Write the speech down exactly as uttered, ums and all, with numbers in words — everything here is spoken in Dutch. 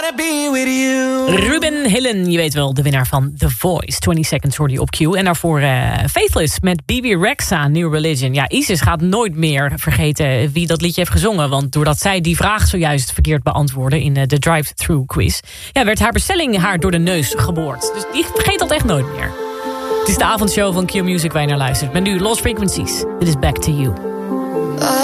wanna be with you. Ruben Hillen, je weet wel, de winnaar van The Voice. twintig seconds hoorde je op Q. En daarvoor uh, Faithless met B B Rexha, New Religion. Ja, Isis gaat nooit meer vergeten wie dat liedje heeft gezongen. Want doordat zij die vraag zojuist verkeerd beantwoordde in de drive-thru quiz, ja, werd haar bestelling haar door de neus geboord. Dus die vergeet dat echt nooit meer. Het is de avondshow van Q Music waar je naar luistert. Met nu Lost Frequencies. Dit is Back to You.